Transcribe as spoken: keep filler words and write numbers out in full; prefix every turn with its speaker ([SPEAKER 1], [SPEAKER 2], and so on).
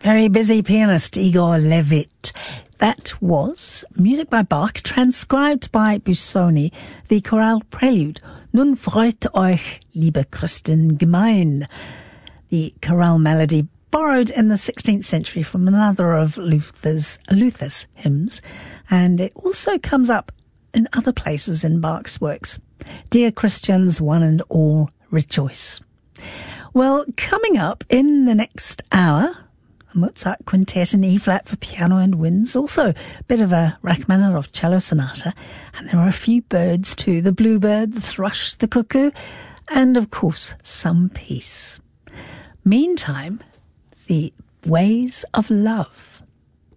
[SPEAKER 1] Very busy pianist Igor Levit. That was music by Bach, transcribed by Busoni, the chorale prelude, Nun freut euch, liebe Christen gemein. The chorale melody borrowed in the sixteenth century from another of Luther's, Luther's hymns, and it also comes up in other places in Bach's works. Dear Christians, one and all, rejoice. Well, coming up in the next hour, a Mozart quintet in E-flat for piano and winds, also a bit of a Rachmaninoff cello sonata, and there are a few birds too, the bluebird, the thrush, the cuckoo, and of course some peace. Meantime, the ways of love.